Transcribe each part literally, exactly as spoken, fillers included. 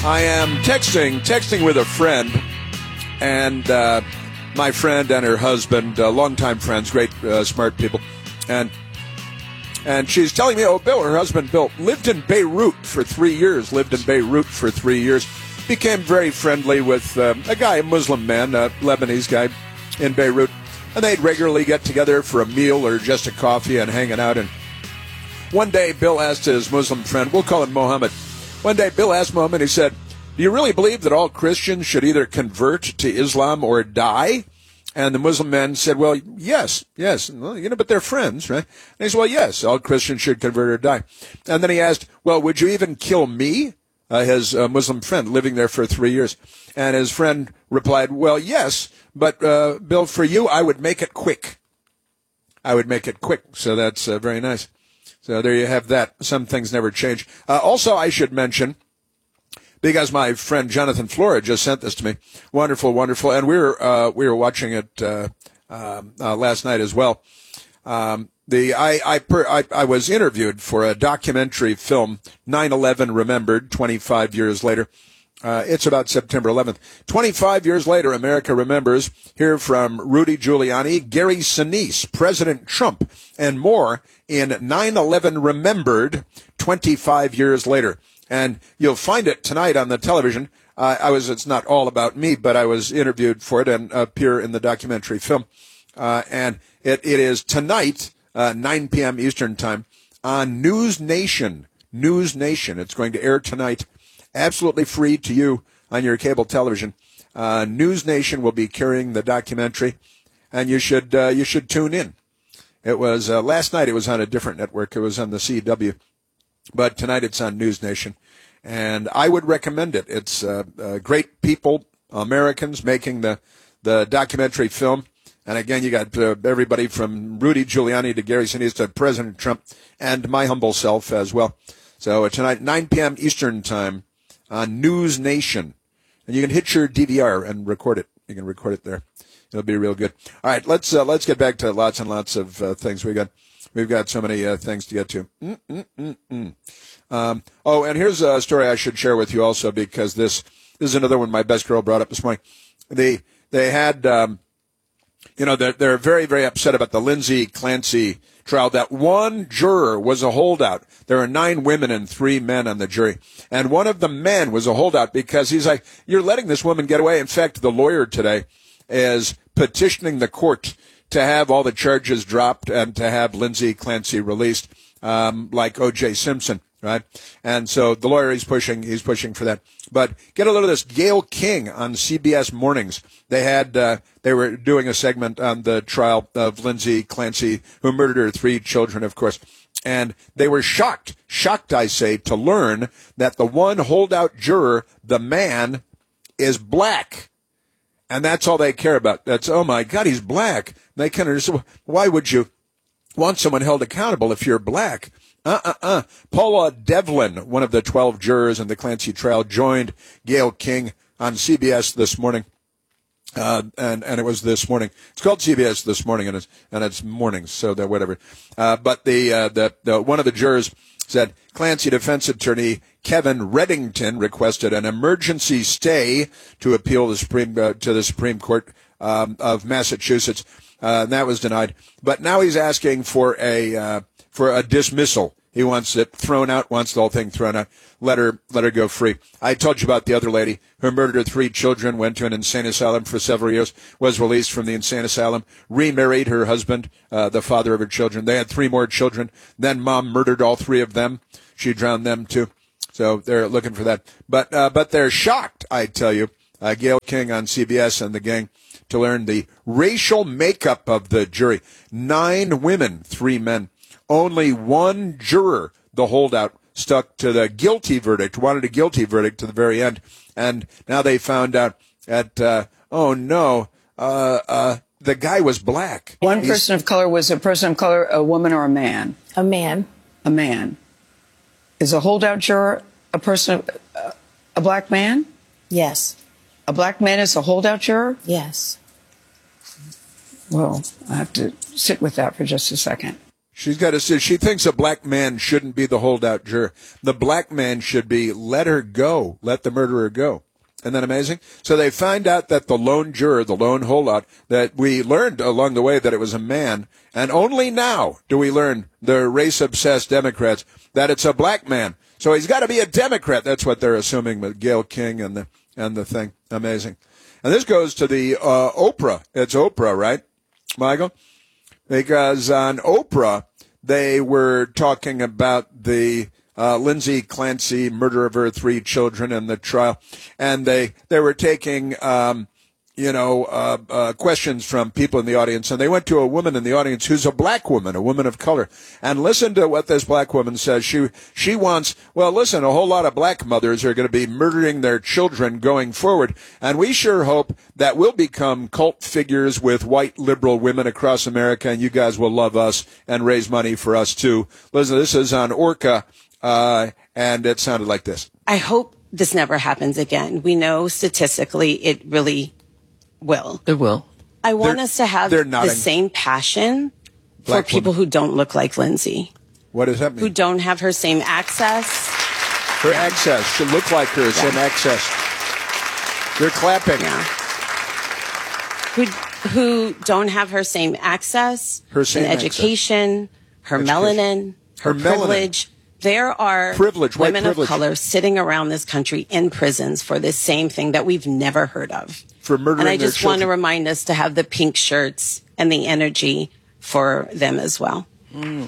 I am texting, texting with a friend, and uh, my friend and her husband, uh, longtime friends, great, uh, smart people, and and she's telling me, oh, Bill, her husband, Bill, lived in Beirut for three years, lived in Beirut for three years, became very friendly with uh, a guy, a Muslim man, a Lebanese guy in Beirut, and they'd regularly get together for a meal or just a coffee and hanging out. And one day, Bill asked his Muslim friend, we'll call him Mohammed. One day, Bill asked Mohammed, he said, do you really believe that all Christians should either convert to Islam or die? And the Muslim man said, well, yes, yes, well, you know, but they're friends, right? And he said, well, yes, all Christians should convert or die. And then he asked, well, would you even kill me, uh, his uh, Muslim friend, living there for three years? And his friend replied, well, yes, but, uh, Bill, for you, I would make it quick. I would make it quick. So that's uh, very nice. So there you have that. Some things never change. Uh, also, I should mention, because my friend Jonathan Flora just sent this to me. Wonderful, wonderful. And we were, uh, we were watching it, uh, uh, uh, last night as well. Um, the, I, I, per, I, I was interviewed for a documentary film, nine eleven Remembered, twenty-five years later. Uh, it's about September eleventh. twenty-five years later, America remembers. Hear from Rudy Giuliani, Gary Sinise, President Trump, and more in nine eleven Remembered, twenty-five years later. And you'll find it tonight on the television. Uh, I was, it's not all about me, but I was interviewed for it and appear in the documentary film. Uh, and it, it is tonight, uh, nine p.m. Eastern time on News Nation. News Nation. It's going to air tonight. Absolutely free to you on your cable television. Uh, News Nation will be carrying the documentary, and you should, uh, you should tune in. It was, uh, last night it was on a different network. It was on the C W. But tonight it's on News Nation, and I would recommend it. It's uh, uh, great people, Americans, making the, the documentary film. And again, you got uh, everybody from Rudy Giuliani to Gary Sinise to President Trump and my humble self as well. So uh, tonight, nine p.m. Eastern time on News Nation. And you can hit your D V R and record it. You can record it there. It'll be real good. All right, let's uh, let's get back to lots and lots of uh, things we got. We've got so many uh, things to get to. Mm-mm-mm-mm. Um, oh, and here's a story I should share with you also, because this, this is another one my best girl brought up this morning. They they had, um, you know, they're, they're very, very upset about the Lindsay Clancy trial. That one juror was a holdout. There are nine women and three men on the jury. And one of the men was a holdout because he's like, you're letting this woman get away. In fact, the lawyer today is petitioning the court to have all the charges dropped and to have Lindsay Clancy released, um, like O J Simpson, right? And so the lawyer is pushing, he's pushing for that. But get a load of this. Gayle King on C B S Mornings. They had, uh, they were doing a segment on the trial of Lindsay Clancy, who murdered her three children, of course. And they were shocked, shocked, I say, to learn that the one holdout juror, the man, is black. And that's all they care about. That's, oh my God, he's black. They can understand. Why would you want someone held accountable if you're black? Uh-uh-uh. Paula Devlin, one of the twelve jurors in the Clancy trial, joined Gayle King on C B S this morning. Uh, and, and it was this morning. It's called C B S This Morning, and it's, and it's mornings, so that whatever. Uh, but the, uh, the, the, one of the jurors said Clancy defense attorney Kevin Reddington requested an emergency stay to appeal the Supreme, uh, to the Supreme Court, um, of Massachusetts. Uh, and that was denied. But now he's asking for a, uh, for a dismissal. He wants it thrown out, wants the whole thing thrown out. Let her, let her go free. I told you about the other lady who murdered her three children, went to an insane asylum for several years, was released from the insane asylum, remarried her husband, uh, the father of her children. They had three more children. Then mom murdered all three of them. She drowned them too. So they're looking for that. But, uh, but they're shocked, I tell you, uh, Gayle King on C B S and the gang, to learn the racial makeup of the jury. Nine women, three men. Only one juror, the holdout, stuck to the guilty verdict, wanted a guilty verdict to the very end. And now they found out that, uh, oh no, uh, uh, the guy was black. One He's, person of color was a person of color, a woman or a man? A man. A man. Is a holdout juror a person, of, uh, a black man? Yes. A black man is a holdout juror? Yes. Well, I have to sit with that for just a second. She's got to say, she thinks a black man shouldn't be the holdout juror. The black man should be, let her go, let the murderer go. Isn't that amazing? So they find out that the lone juror, the lone holdout, that we learned along the way that it was a man, and only now do we learn, the race-obsessed Democrats, that it's a black man. So he's got to be a Democrat. That's what they're assuming with Gayle King and the and the thing. Amazing. And this goes to the uh, Oprah. It's Oprah, right, Michael? Because on Oprah, they were talking about the uh, Lindsay Clancy murder of her three children and the trial, and they they were taking um, you know uh, uh, questions from people in the audience, and they went to a woman in the audience who's a black woman, a woman of color, and listen to what this black woman says. She she wants, well, listen, a whole lot of black mothers are going to be murdering their children going forward, and we sure hope that we'll become cult figures with white liberal women across America, and you guys will love us and raise money for us too. Listen, this is on Orca, uh, and it sounded like this. I hope this never happens again. We know statistically it really will. It will. I want They're- us to have they're the nodding. same passion Black for people woman. who don't look like Lindsay, What does that mean? who don't have her same access. Her access should look like her, same access. They're clapping. Yeah. Who who don't have her same access, Her same in education, her Education. melanin, her, Her melanin. privilege. There are Privilege, white women privilege. of color sitting around this country in prisons for this same thing that we've never heard of. For murdering And I their just want to children. remind us to have the pink shirts and the energy for them as well. Mm.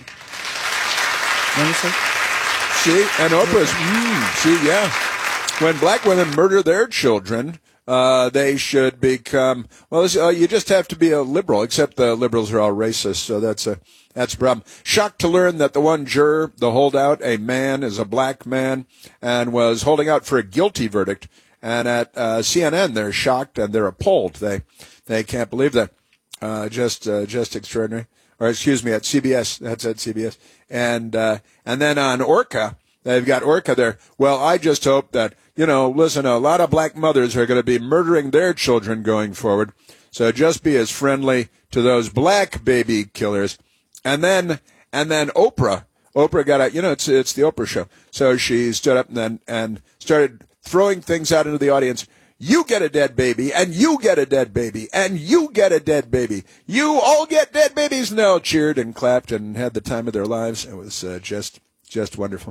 What is it? See, and Oprah's, mm, see, yeah. When black women murder their children, uh, they should become, well, this- uh, you just have to be a liberal, except the liberals are all racist, so that's a, that's a problem. Shocked to learn that the one juror, the holdout, a man, is a black man, and was holding out for a guilty verdict. And at uh, C N N, they're shocked and they're appalled. They, they can't believe that. Uh, just, uh, just extraordinary. Or excuse me, at C B S. That's at C B S. And, uh, and then on Orca, they've got Orca there. Well, I just hope that, you know, listen, a lot of black mothers are going to be murdering their children going forward. So just be as friendly to those black baby killers. And then, and then Oprah, Oprah got out, you know, it's, it's the Oprah show. So she stood up and then, and started throwing things out into the audience. You get a dead baby, and you get a dead baby, and you get a dead baby. You all get dead babies. And they all cheered and clapped and had the time of their lives. It was uh, just, just wonderful.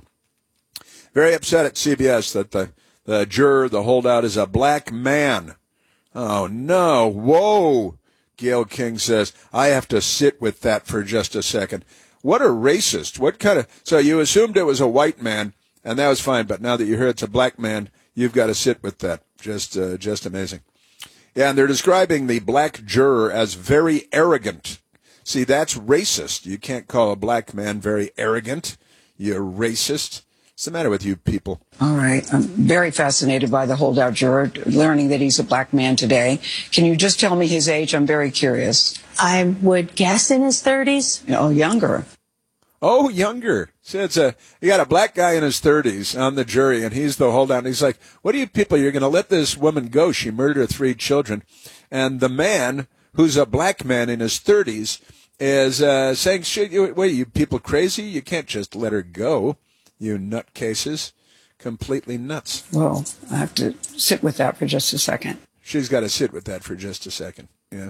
Very upset at C B S that the, the juror, the holdout, is a black man. Oh, no. Whoa. Gayle King says, I have to sit with that for just a second. What a racist. What kind of, so you assumed it was a white man, and that was fine, but now that you hear it's a black man, you've got to sit with that. Just, uh, just amazing. Yeah, and they're describing the black juror as very arrogant. See, that's racist. You can't call a black man very arrogant. You're racist. What's the matter with you people? All right. I'm very fascinated by the holdout juror, learning that he's a black man today. Can you just tell me his age? I'm very curious. I would guess in his thirties. Oh, younger. Oh, younger. See, it's a, you got a black guy in his thirties on the jury, and he's the holdout. And he's like, what are you people? You're going to let this woman go. She murdered her three children. And the man, who's a black man in his thirties, is uh, saying, shit, you, what are you people crazy? You can't just let her go, you nutcases. Completely nuts. Well, I have to sit with that for just a second. She's got to sit with that for just a second. Yeah.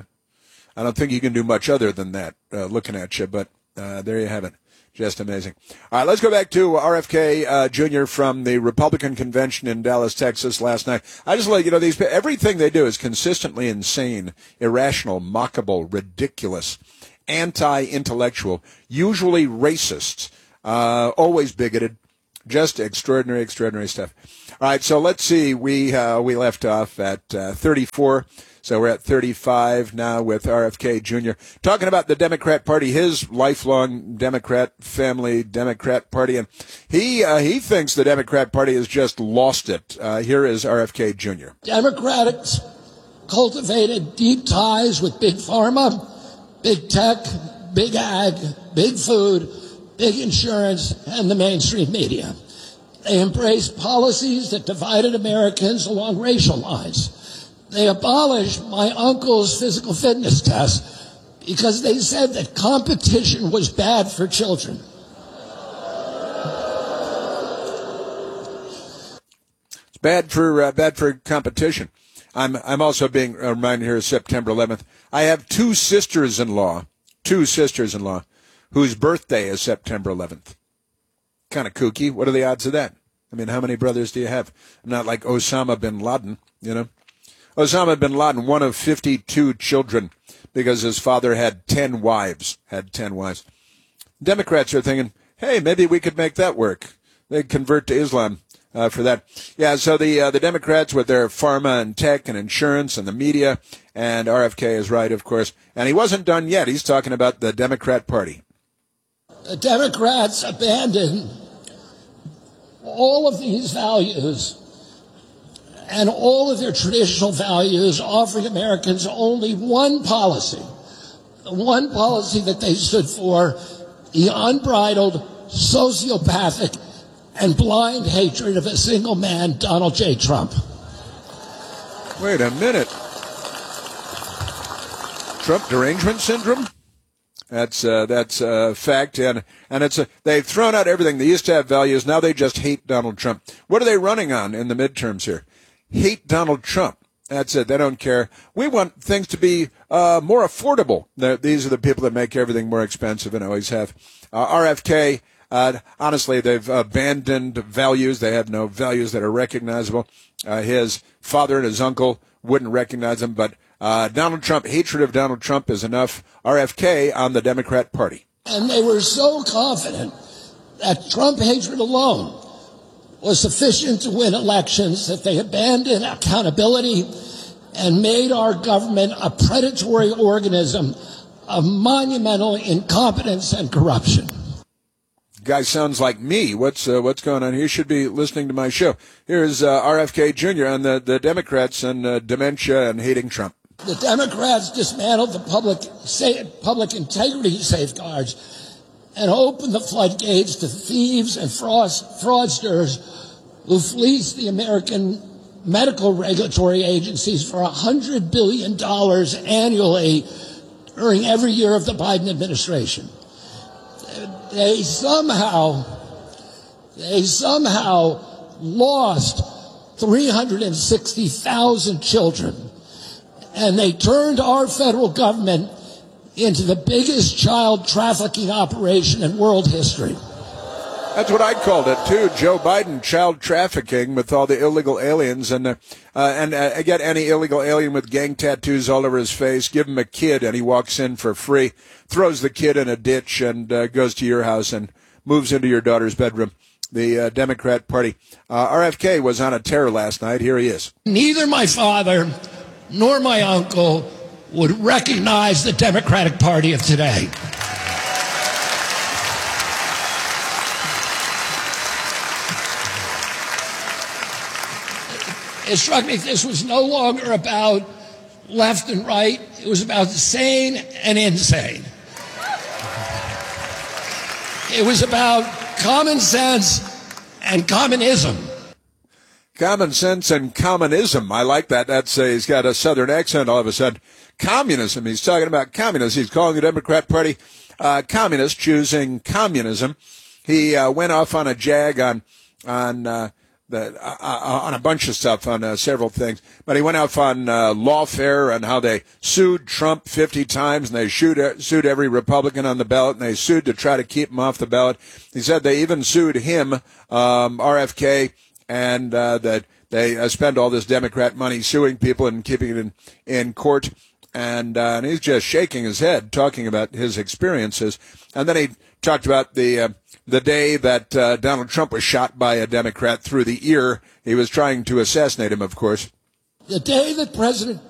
I don't think you can do much other than that, uh, looking at you, but uh, there you have it. Just amazing. All right, let's go back to R F K uh, Junior from the Republican convention in Dallas, Texas last night. I just like, you know, these everything they do is consistently insane, irrational, mockable, ridiculous, anti-intellectual, usually racist, uh, always bigoted. Just extraordinary, extraordinary stuff. All right, so let's see. We uh, we left off at uh, thirty-four. So we're at thirty-five now with R F K Junior talking about the Democrat Party, his lifelong Democrat family, Democrat Party, and he uh, he thinks the Democrat Party has just lost it. Uh, here is R F K Junior Democrats cultivated deep ties with big pharma, big tech, big ag, big food, big insurance, and the mainstream media. They embraced policies that divided Americans along racial lines. They abolished my uncle's physical fitness test because they said that competition was bad for children. It's bad for uh, bad for competition. I'm I'm also being reminded here of September eleventh. I have two sisters-in-law, two sisters-in-law, whose birthday is September eleventh. Kind of kooky. What are the odds of that? I mean, how many brothers do you have? I'm not like Osama bin Laden, you know. Osama bin Laden, one of fifty-two children, because his father had ten wives, had ten wives. Democrats are thinking, hey, maybe we could make that work. They'd convert to Islam uh, for that. Yeah, so the uh, the Democrats with their pharma and tech and insurance and the media, and R F K is right, of course. And he wasn't done yet. He's talking about the Democrat Party. The Democrats abandoned all of these values and all of their traditional values, offering Americans only one policy, the one policy that they stood for, the unbridled, sociopathic, and blind hatred of a single man, Donald J. Trump. Wait a minute. Trump derangement syndrome? That's uh, that's a uh, fact, and and it's a, they've thrown out everything. They used to have values, now they just hate Donald Trump. What are they running on in the midterms here? Hate Donald Trump. That's it. They don't care. We want things to be uh, more affordable. They're, these are the people that make everything more expensive and always have. Uh, R F K, uh, honestly, they've abandoned values. They have no values that are recognizable. Uh, his father and his uncle wouldn't recognize him, but uh, Donald Trump, hatred of Donald Trump is enough. R F K on the Democrat Party. And they were so confident that Trump hatred alone was sufficient to win elections that they abandoned accountability and made our government a predatory organism of monumental incompetence and corruption. Guy sounds like me. What's uh, what's going on here? You should be listening to my show. Here's uh, R F K Junior on the, the Democrats and uh, dementia and hating Trump. The Democrats dismantled the public sa- public integrity safeguards and opened the floodgates to thieves and fraud- fraudsters who fleeced the American medical regulatory agencies for one hundred billion dollars annually during every year of the Biden administration. They somehow, they somehow lost three hundred sixty thousand children, and they turned our federal government into the biggest child trafficking operation in world history. That's what I called it, too. Joe Biden, child trafficking with all the illegal aliens. And uh, uh, and uh, again, any illegal alien with gang tattoos all over his face, give him a kid and he walks in for free, throws the kid in a ditch and uh, goes to your house and moves into your daughter's bedroom. The uh, Democrat Party. Uh, R F K was on a tear last night. Here he is. Neither my father nor my uncle would recognize the Democratic Party of today. It struck me this was no longer about left and right. It was about sane and insane. It was about common sense and communism. Common sense and communism. I like that. That's uh, he's got a southern accent all of a sudden. Communism. He's talking about communism. He's calling the Democrat Party uh, communist, choosing communism. He uh, went off on a jag on on uh, the uh, uh, on a bunch of stuff, on uh, several things. But he went off on uh, lawfare and how they sued Trump fifty times, and they sued, sued every Republican on the ballot, and they sued to try to keep him off the ballot. He said they even sued him, um, R F K, and uh, that they uh, spend all this Democrat money suing people and keeping it in, in court. And, uh, and he's just shaking his head, talking about his experiences. And then he talked about the uh, the day that uh, Donald Trump was shot by a Democrat through the ear. He was trying to assassinate him, of course. The day that President